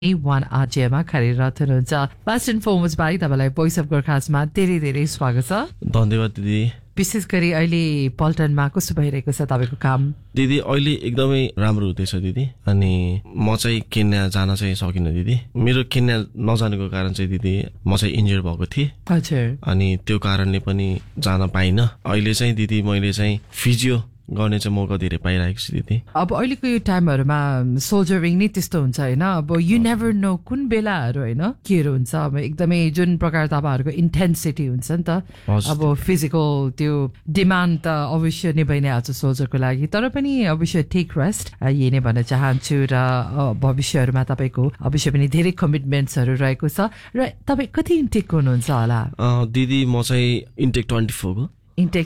A1 RJमा कार्यरत हुनुहुन्छ। First and foremost भाइ तपाईँलाई भोइस अफ गोर्खासमा धेरै धेरै स्वागत छ। धन्यवाद दिदी। विशेष गरी अहिले पल्टनमा कस्तो भइरहेको छ तपाईँको काम? दिदी अहिले एकदमै राम्रो हुँदैछ दिदी। अनि म चाहिँ केन्या जान चाहिँ सकिनँ दिदी। मेरो केन्या नजानेको कारण चाहिँ दिदी म चाहिँ इन्जर्ड भएको थिएँ। हजुर। अनि त्यो कारणले पनि जान पाइनँ। अहिले चाहिँ दिदी मैले चाहिँ फिजियो गर्ने चाहिँ मौका धेरै पाइरहेको छु दिदी। अब अहिलेको यो टाइमहरूमा सोल्जरिङ नै त्यस्तो हुन्छ होइन, अब यु नेभर नो कुन बेलाहरू होइन केहरू हुन्छ। अब एकदमै जुन प्रकार तपाईँहरूको इन्टेन्सिटी हुन्छ नि त, अब फिजिकल त्यो डिमान्ड त अवश्य नै भइ नै हाल्छ सोल्जरको लागि। तर पनि अवश्य टेक रेस्ट यही नै भन्न चाहन्छु। र भविष्यहरूमा तपाईँको अवश्य पनि धेरै कमिटमेन्ट्सहरू रहेको छ। र तपाईँ कति इन्टेक हुनुहुन्छ होला? दिदी म चाहिँ इन्टेक 24 को। इन्टेक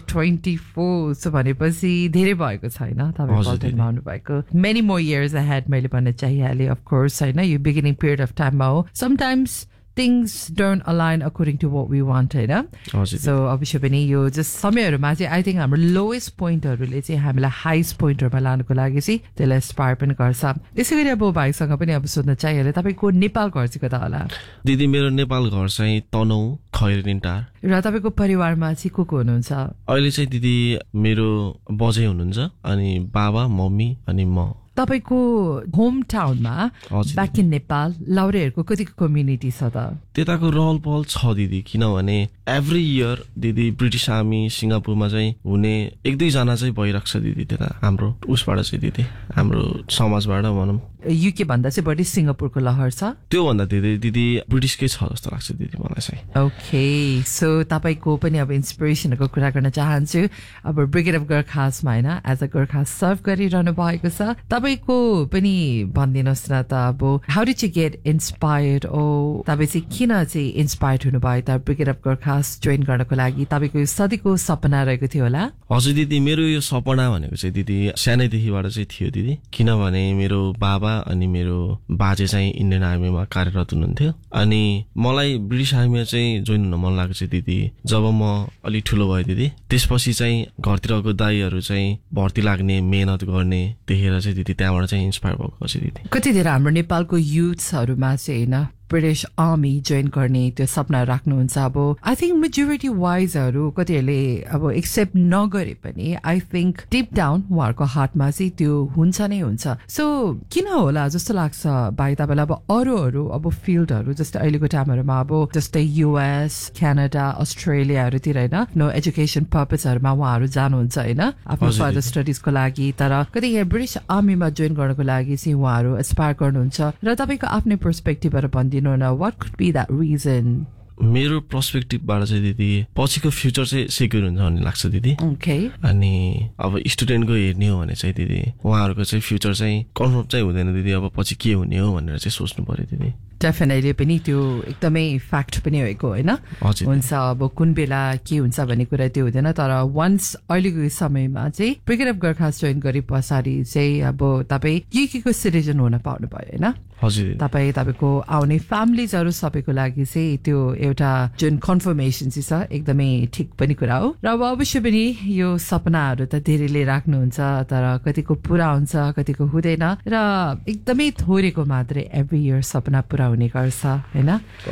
24 भनेपछि धेरै भएको छैन तपाईँ पल्टनमा आउनुभएको। मेनी मोर इयर्स अहेड मैले भन्न चाहिहालेँ। अफ कोर्स होइन, यो बिगिनिङ पिरियड अफ टाइममा हो। Sometimes things don't align according to what we want होइन। सो अवश्य पनि यो जस्ट समयहरूमा चाहिँ आई थिङ्क हाम्रो लोएस्ट पोइन्टहरूले चाहिँ हामीलाई हाइस्ट पोइन्टहरूमा लानुको लागि चाहिँ त्यसलाई इन्सपायर पनि गर्छ। त्यसै गरी अब भाइसँग पनि अब सोध्न चाहिहाल्यो, तपाईँको नेपाल घर चाहिँ कता होला? दिदी मेरो नेपाल घर चाहिँ तनहु खैरनिटार। र तपाईँको परिवारमा चाहिँ को हुनुहुन्छ? अहिले चाहिँ दिदी मेरो बजै हुनुहुन्छ, अनि बाबा मम्मी अनि म। तपाईँको होम टाउनमा ब्याक इन नेपाल लाउरेहरूको कतिको कम्युनिटी छ त? त्यताको रहल पहल छ दिदी। किनभने एभ्री इयर दिदी ब्रिटिस आर्मी सिङ्गापुरमा चाहिँ हुने 1-2 जना चाहिँ भइरहेको छ दिदी। त्यता हाम्रो उसबाट चाहिँ दिदी, हाम्रो समाजबाट भनौँ। युके भन्दा चाहिँ बढी सिङ्गापुरको लहर छ? त्यो भन्दा दिदी ब्रिटिसकै छ जस्तो लाग्छ दिदी मलाई चाहिँ। ओके, सो तपाईँको पनि अब इन्सपिरेसनको कुरा गर्न चाहन्छु। अब ब्रिगेड अफ गोर्खासमा होइन एज अ गोर्खा सर्भ गरिरहनु भएको छ। तपाईँको पनि भनिदिनुहोस् न त, अब how did you get inspired? ओ तपाईँ चाहिँ किन चाहिँ इन्सपायर्ड हुनुभयो त ब्रिगेड अफ गोर्खास जोइन गर्नको लागि? तपाईँको यो सधैँको सपना रहेको थियो होला? हजुर दिदी, मेरो यो सपना भनेको चाहिँ दिदी सानैदेखिबाट चाहिँ थियो दिदी। किनभने मेरो बाबा अनि मेरो बाजे चाहिँ इन्डियन आर्मीमा कार्यरत हुनुहुन्थ्यो। अनि मलाई ब्रिटिस आर्मीमा चाहिँ जोइन हुन मन लागेको छ दिदी जब म अलिक ठुलो भएँ दिदी। त्यसपछि चाहिँ घरतिरको दाइहरू चाहिँ भर्ती लाग्ने मेहनत गर्ने देखेर चाहिँ दिदी त्यहाँबाट चाहिँ इन्सपायर भएको छ दिदी। कति धेरै हाम्रो नेपालको युथ्सहरूमा चाहिँ होइन ब्रिटिस आर्मी जोइन गर्ने त्यो सपना राख्नुहुन्छ। अब आई थिङ्क मेजोरिटी वाइजहरू कतिहरूले अब एक्सेप्ट नगरे पनि आई थिङ्क डिप डाउन उहाँहरूको हार्टमा चाहिँ त्यो हुन्छ नै हुन्छ। सो किन होला जस्तो लाग्छ भाइ तपाईँलाई? अब अरूहरू अब फिल्डहरू जस्तै अहिलेको टाइमहरूमा अब जस्तै युएस क्यानाडा अस्ट्रेलियाहरूतिर होइन नो एजुकेसन पर्पजहरूमा उहाँहरू जानुहुन्छ होइन आफ्नो फर्दर स्टडिजको लागि। तर कति यहाँ ब्रिटिस आर्मीमा जोइन गर्नको लागि चाहिँ उहाँहरू एस्पायर गर्नुहुन्छ। र तपाईँको आफ्नै पर्सपेक्टिभबाट भनिदिनु न, what could be that reason? मेरो पर्सपेक्टिभबाट चाहिँ दिदी पछिको फ्युचर चाहिँ सेक्युर हुन्छ भन्ने लाग्छ दिदी। ओके। अनि अब स्टुडेन्टको हेर्ने हो भने चाहिँ दिदी उहाँहरूको चाहिँ फ्युचर चाहिँ कन्फर्म चाहिँ हुँदैन दिदी। अब पछि के हुने हो भनेर चाहिँ सोच्नु पर्यो दिदी। डेफिनेटली पनि त्यो एकदमै फ्याक्ट पनि भएको होइन हुन्छ। अब कुन बेला के हुन्छ भन्ने कुरा त्यो हुँदैन। तर वन्स अहिलेको समयमा चाहिँ ब्रिगेड अफ गोर्खास जोइन गरे पछाडि चाहिँ अब तपाईँ युकेको सिटिजन हुन पाउनु भयो होइन? तपाईँ तपाईँको आउने फ्यामिलीजहरू सबैको लागि चाहिँ त्यो एउटा जुन कन्फर्मेसन चाहिँ छ एकदमै ठिक पनि कुरा हो। र अब अवश्य पनि यो सपनाहरू त धेरैले राख्नुहुन्छ, तर कतिको पुरा हुन्छ कतिको हुँदैन। र एकदमै थोरैको मात्रै एभ्री इयर सपना पुरा हुने गर्छ होइन।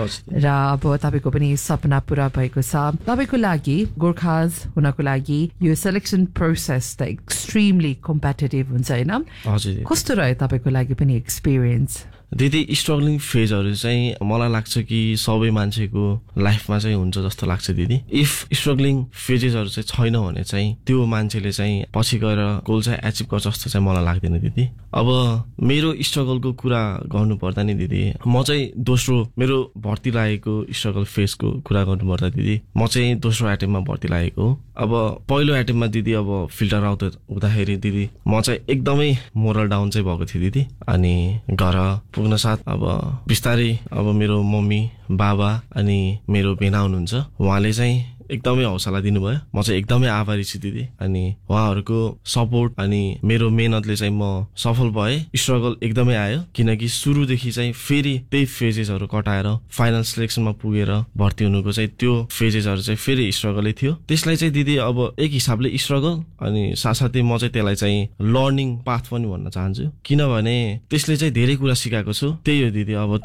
र अब तपाईँको पनि सपना पुरा भएको छ। तपाईँको लागि गोर्खाज हुनको लागि यो सेलेक्सन प्रोसेस त एक्सट्रिमली कम्पिटेटिभ हुन्छ होइन? कस्तो रह्यो तपाईँको लागि पनि एक्सपिरियन्स? दिदी स्ट्रगलिङ फेजहरू चाहिँ मलाई लाग्छ कि सबै मान्छेको लाइफमा चाहिँ हुन्छ जस्तो लाग्छ दिदी। इफ स्ट्रगलिङ फेजेसहरू चाहिँ छैन भने चाहिँ त्यो मान्छेले चाहिँ पछि गएर गोल चाहिँ एचिभ गर्छ जस्तो चाहिँ मलाई लाग्दैन दिदी। अब मेरो स्ट्रगलको कुरा गर्नु पर्दा नि दिदी म चाहिँ दोस्रो मेरो भर्ती लागेको स्ट्रगल फेजको कुरा गर्नु पर्दा दिदी म चाहिँ दोस्रो एटेम्पमा भर्ती लागेको हो। अब पहिलो एटेम्पमा दिदी अब फिल्टर आउट हुँदाखेरि दिदी म चाहिँ एकदमै मोरल डाउन चाहिँ भएको थियो दिदी। अनि घर पुग्न साथ अब बिस्तारै अब मेरो मम्मी बाबा अनि मेरो बेना हुनुहुन्छ, उहाँले चाहिँ एकदमै हौसला दिनुभयो। म चाहिँ एकदमै आभारी छु दिदी। अनि उहाँहरूको सपोर्ट अनि मेरो मेहनतले चाहिँ म सफल भए। स्ट्रगल एकदमै आयो किनकि सुरुदेखि चाहिँ फेरि त्यही फेजेसहरू कटाएर फाइनल सिलेक्सनमा पुगेर भर्ती हुनुको चाहिँ त्यो फेजेसहरू चाहिँ फेरि स्ट्रगलै थियो। त्यसलाई चाहिँ दिदी अब एक हिसाबले स्ट्रगल अनि साथसाथै म चाहिँ त्यसलाई चाहिँ लर्निङ पाथ पनि भन्न चाहन्छु किनभने त्यसले चाहिँ धेरै कुरा सिकाएको छु। त्यही हो दिदी। अब